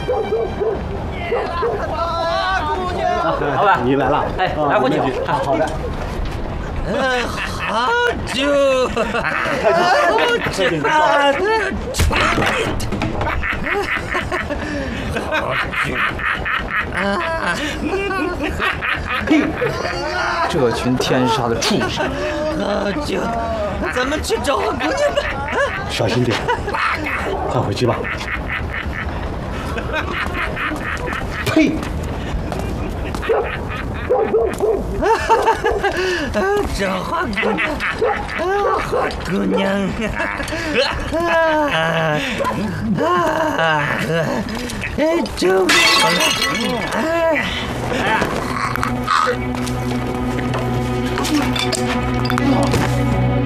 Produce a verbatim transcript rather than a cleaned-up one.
老板， 你来了， 哎，来壶酒。 好的。 哎，好酒，好酒啊！ 呸！这群天杀的畜生！ 好酒，咱们去找姑娘吧。 小心点，快回去吧。呸！ 找花姑娘，花姑娘，啊啊！哎，救命了！哎。